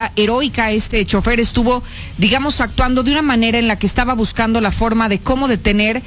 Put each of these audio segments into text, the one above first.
manera heroica este chofer estuvo, digamos, actuando de una manera en la que estaba buscando la forma de cómo detener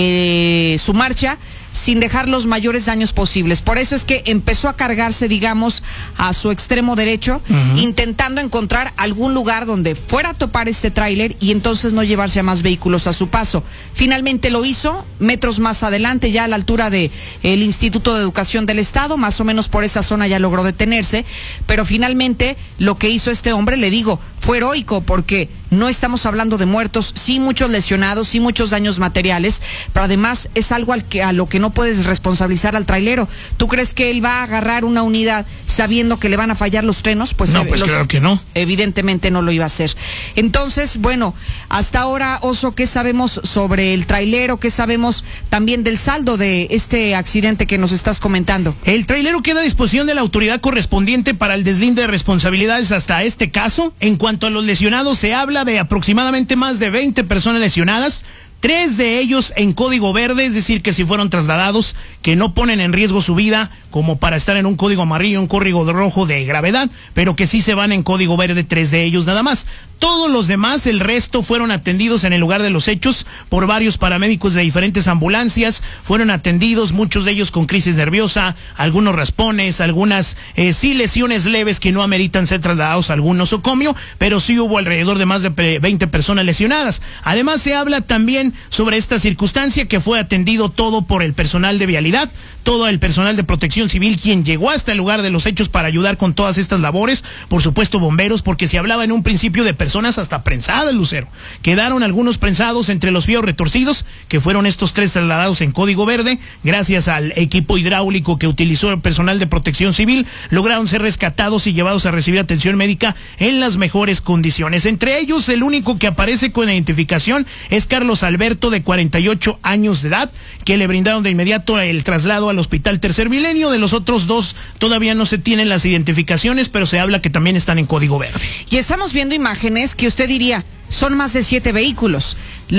su marcha sin dejar los mayores daños posibles. Por eso es que empezó a cargarse, digamos, a su extremo derecho, intentando encontrar algún lugar donde fuera a topar este tráiler y entonces no llevarse a más vehículos a su paso. Finalmente lo hizo, metros más adelante, ya a la altura de el Instituto de Educación del Estado, más o menos por esa zona ya logró detenerse, pero finalmente lo que hizo este hombre, le digo, fue heroico, porque no estamos hablando de muertos, sí muchos lesionados, sí muchos daños materiales, pero además es algo a lo que no puedes responsabilizar al trailero. ¿Tú crees que él va a agarrar una unidad sabiendo que le van a fallar los frenos? Pues no, pues claro que no. Evidentemente no lo iba a hacer. Entonces, bueno, hasta ahora, Oso, ¿qué sabemos sobre el trailero? ¿Qué sabemos también del saldo de este accidente que nos estás comentando? El trailero queda a disposición de la autoridad correspondiente para el deslinde de responsabilidades hasta este caso. En cuanto a los lesionados, se habla de aproximadamente más de 20 personas lesionadas, 3 de ellos en código verde, es decir, que si fueron trasladados, que no ponen en riesgo su vida como para estar en un código amarillo, un código rojo de gravedad, pero que sí se van en código verde, 3 de ellos nada más. Todos los demás, el resto, fueron atendidos en el lugar de los hechos por varios paramédicos de diferentes ambulancias, fueron atendidos, muchos de ellos con crisis nerviosa, algunos raspones, algunas sí lesiones leves que no ameritan ser trasladados a algún nosocomio, pero sí hubo alrededor de más de 20 personas lesionadas. Además se habla también sobre esta circunstancia que fue atendido todo por el personal de vialidad, todo el personal de protección civil, quien llegó hasta el lugar de los hechos para ayudar con todas estas labores, por supuesto bomberos, porque se hablaba en un principio de personas hasta prensadas, Lucero. Quedaron algunos prensados entre los fierros retorcidos, que fueron estos 3 trasladados en código verde, gracias al equipo hidráulico que utilizó el personal de protección civil, lograron ser rescatados y llevados a recibir atención médica en las mejores condiciones. Entre ellos, el único que aparece con identificación es Carlos Alberto, de 48 años de edad, que le brindaron de inmediato el traslado al Hospital Tercer Milenio. De los otros 2 todavía no se tienen las identificaciones, pero se habla que también están en código verde. Y estamos viendo imágenes que usted diría, son más de 7 vehículos.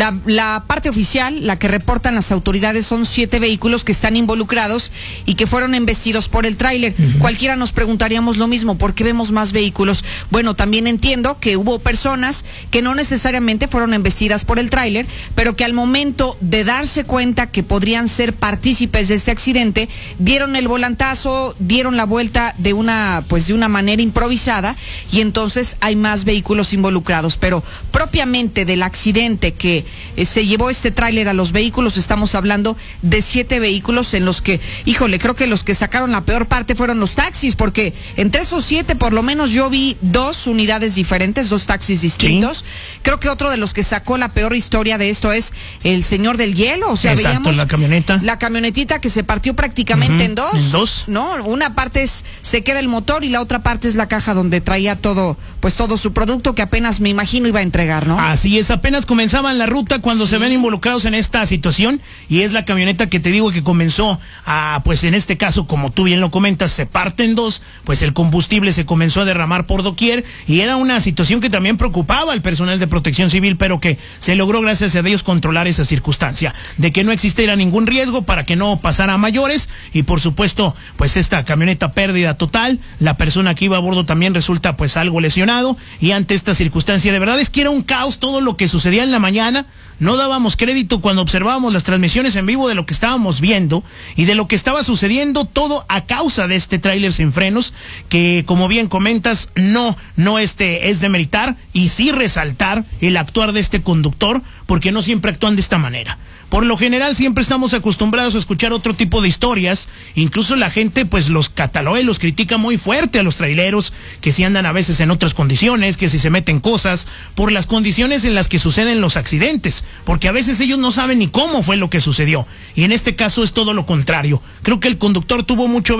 La parte oficial, la que reportan las autoridades, son 7 vehículos que están involucrados y que fueron embestidos por el tráiler. Cualquiera nos preguntaríamos lo mismo, ¿por qué vemos más vehículos? Bueno, también entiendo que hubo personas que no necesariamente fueron embestidas por el tráiler, pero que al momento de darse cuenta que podrían ser partícipes de este accidente, dieron el volantazo, dieron la vuelta de una manera improvisada, y entonces hay más vehículos involucrados. Pero propiamente del accidente que se llevó este tráiler a los vehículos, estamos hablando de 7 vehículos en los que, híjole, creo que los que sacaron la peor parte fueron los taxis, porque entre esos 7 por lo menos yo vi 2 unidades diferentes, 2 taxis distintos. ¿Sí? Creo que otro de los que sacó la peor historia de esto es el señor del hielo, o sea, exacto, veíamos la camioneta. La camionetita que se partió prácticamente en 2. En 2. No, una parte se queda el motor y la otra parte es la caja donde traía todo su producto, que apenas, me imagino, iba a entregar, ¿no? Así es, apenas comenzaban la ruta cuando se ven involucrados en esta situación, y es la camioneta que te digo que comenzó a, pues en este caso, como tú bien lo comentas, se parte en 2, pues el combustible se comenzó a derramar por doquier, y era una situación que también preocupaba al personal de protección civil, pero que se logró, gracias a Dios, controlar esa circunstancia, de que no existiera ningún riesgo para que no pasara a mayores, y por supuesto, pues esta camioneta pérdida total, la persona que iba a bordo también resulta pues algo lesionado, y ante esta circunstancia, de verdad es que era un caos todo lo que sucedía en la mañana. No dábamos crédito cuando observábamos las transmisiones en vivo de lo que estábamos viendo y de lo que estaba sucediendo, todo a causa de este tráiler sin frenos, que, como bien comentas, no es demeritar y sí resaltar el actuar de este conductor, porque no siempre actúan de esta manera. Por lo general siempre estamos acostumbrados a escuchar otro tipo de historias, incluso la gente pues los cataloga y los critica muy fuerte a los traileros, que si andan a veces en otras condiciones, que si se meten cosas, por las condiciones en las que suceden los accidentes, porque a veces ellos no saben ni cómo fue lo que sucedió, y en este caso es todo lo contrario. Creo que el conductor tuvo mucho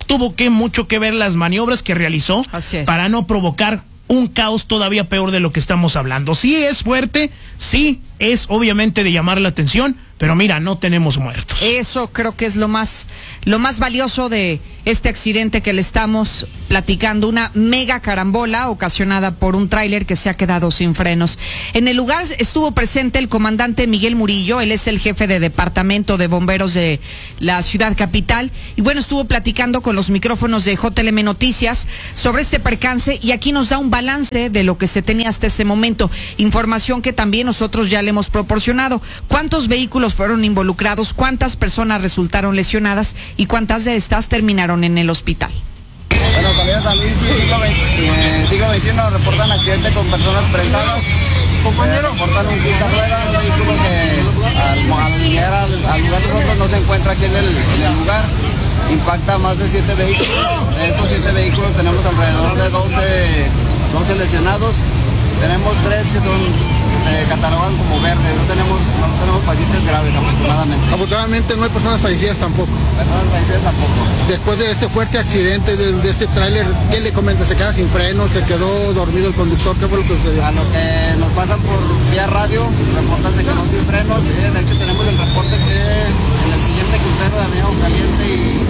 que ver las maniobras que realizó para no provocar un caos todavía peor de lo que estamos hablando. Sí es fuerte, sí es obviamente de llamar la atención, pero mira, no tenemos muertos. Eso creo que es lo más valioso de este accidente que le estamos platicando, una mega carambola ocasionada por un tráiler que se ha quedado sin frenos. En el lugar estuvo presente el comandante Miguel Murillo, él es el jefe de departamento de bomberos de la ciudad capital, y bueno, estuvo platicando con los micrófonos de JLM Noticias sobre este percance, y aquí nos da un balance de lo que se tenía hasta ese momento, información que también nosotros ya le hemos proporcionado. ¿Cuántos vehículos fueron involucrados? ¿Cuántas personas resultaron lesionadas? ¿Y cuántas de estas terminaron en el hospital? Bueno, salida San Luis, siglo XXI, reportan accidente con personas prensadas. Reportan un quinta rueda, un vehículo que al llegar al lugar nosotros no se encuentra aquí en el lugar. Impacta más de 7 vehículos. De esos 7 vehículos tenemos alrededor de 12 lesionados. Tenemos 3 que se catalogan como verdes. No tenemos pacientes graves, afortunadamente. Afortunadamente no hay personas fallecidas tampoco. Personas fallecidas tampoco. Después de este fuerte accidente, de este tráiler, ¿qué le comenta? ¿Se queda sin freno? ¿Se quedó dormido el conductor? ¿Qué fue lo que sucedió? A lo que nos pasan por vía radio, reportan se quedó sin frenos. De hecho tenemos el reporte que en el siguiente crucero de Avenida Caliente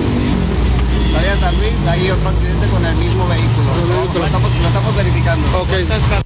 y Playa San Luis hay otro accidente con el mismo vehículo. Lo estamos verificando. Okay.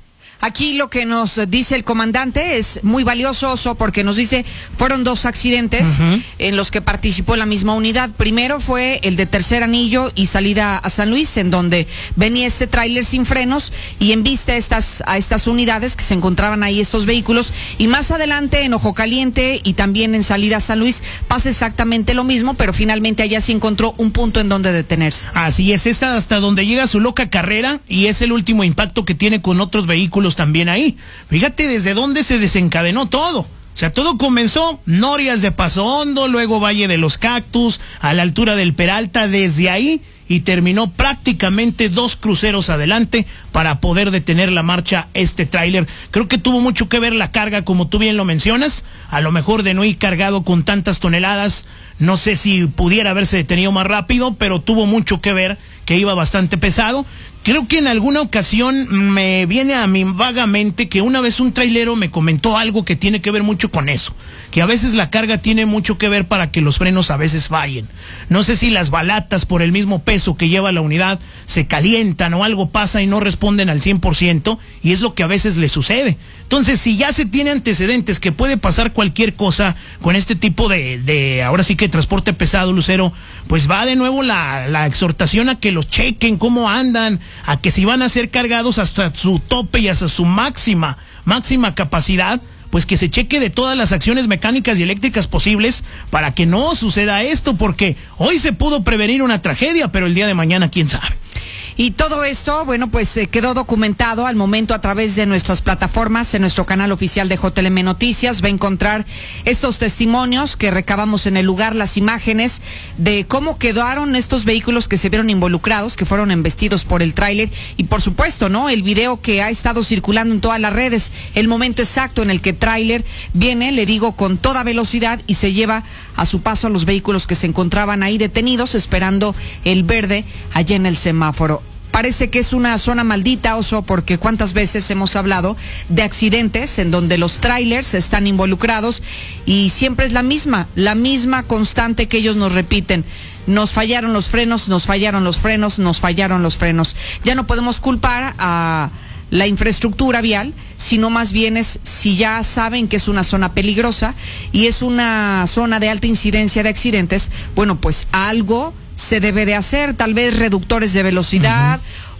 Aquí lo que nos dice el comandante es muy valioso, porque nos dice, fueron 2 accidentes en los que participó la misma unidad. Primero fue el de Tercer Anillo y salida a San Luis, en donde venía este tráiler sin frenos, y en vista a estas unidades que se encontraban ahí, estos vehículos, y más adelante en Ojo Caliente y también en salida a San Luis pasa exactamente lo mismo, pero finalmente allá se encontró un punto en donde detenerse. Así es, esta hasta donde llega su loca carrera, y es el último impacto que tiene con otros vehículos también ahí. Fíjate desde dónde se desencadenó todo. O sea, todo comenzó Norias de Paso Hondo, luego Valle de los Cactus, a la altura del Peralta, desde ahí, y terminó prácticamente 2 cruceros adelante para poder detener la marcha este tráiler. Creo que tuvo mucho que ver la carga, como tú bien lo mencionas, a lo mejor de no ir cargado con tantas toneladas, no sé si pudiera haberse detenido más rápido, pero tuvo mucho que ver que iba bastante pesado. Creo que en alguna ocasión me viene a mí vagamente que una vez un trailero me comentó algo que tiene que ver mucho con eso, que a veces la carga tiene mucho que ver para que los frenos a veces fallen. No sé si las balatas, por el mismo peso que lleva la unidad, se calientan o algo pasa y no responden al 100%, y es lo que a veces le sucede. Entonces, si ya se tiene antecedentes que puede pasar cualquier cosa con este tipo de ahora sí que transporte pesado, Lucero, pues va de nuevo la exhortación a que los chequen cómo andan, a que si van a ser cargados hasta su tope y hasta su máxima capacidad, pues que se cheque de todas las acciones mecánicas y eléctricas posibles para que no suceda esto, porque hoy se pudo prevenir una tragedia, pero el día de mañana quién sabe. Y todo esto, bueno, pues quedó documentado al momento a través de nuestras plataformas, en nuestro canal oficial de JLM Noticias. Va a encontrar estos testimonios que recabamos en el lugar, las imágenes de cómo quedaron estos vehículos que se vieron involucrados, que fueron embestidos por el tráiler, y por supuesto, ¿no?, el video que ha estado circulando en todas las redes, el momento exacto en el que tráiler viene, le digo, con toda velocidad y se lleva a su paso a los vehículos que se encontraban ahí detenidos esperando el verde allá en el semáforo. Parece que es una zona maldita, Oso, porque cuántas veces hemos hablado de accidentes en donde los trailers están involucrados y siempre es la misma constante que ellos nos repiten. Nos fallaron los frenos, nos fallaron los frenos, nos fallaron los frenos. Ya no podemos culpar a la infraestructura vial, sino más bien es si ya saben que es una zona peligrosa y es una zona de alta incidencia de accidentes, bueno, pues algo se debe de hacer, tal vez reductores de velocidad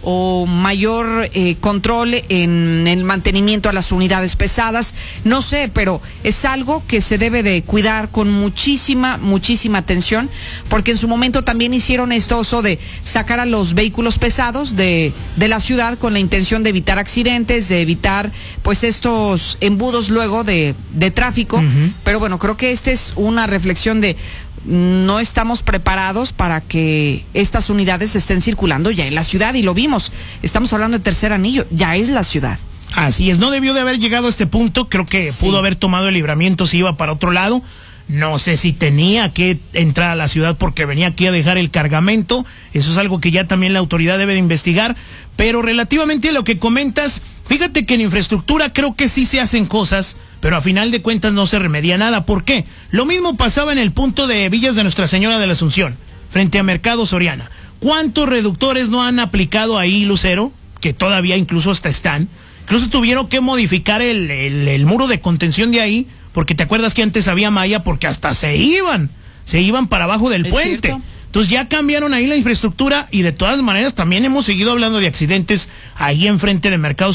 o mayor control en el mantenimiento a las unidades pesadas, no sé, pero es algo que se debe de cuidar con muchísima atención, porque en su momento también hicieron esto, Oso, de sacar a los vehículos pesados de la ciudad con la intención de evitar accidentes, de evitar pues estos embudos luego de tráfico, pero bueno, creo que esta es una reflexión de no estamos preparados para que estas unidades estén circulando ya en la ciudad, y lo vimos, estamos hablando de Tercer Anillo, ya es la ciudad. Así es, no debió de haber llegado a este punto, creo que sí pudo haber tomado el libramiento si iba para otro lado, no sé si tenía que entrar a la ciudad porque venía aquí a dejar el cargamento, eso es algo que ya también la autoridad debe de investigar, pero relativamente a lo que comentas, fíjate que en infraestructura creo que sí se hacen cosas, pero a final de cuentas no se remedia nada. ¿Por qué? Lo mismo pasaba en el punto de Villas de Nuestra Señora de la Asunción, frente a Mercado Soriana. ¿Cuántos reductores no han aplicado ahí, Lucero? Que todavía incluso hasta están. Incluso tuvieron que modificar el muro de contención de ahí, porque te acuerdas que antes había malla, porque hasta se iban para abajo del puente. Cierto. Entonces ya cambiaron ahí la infraestructura y de todas maneras también hemos seguido hablando de accidentes ahí enfrente de Mercado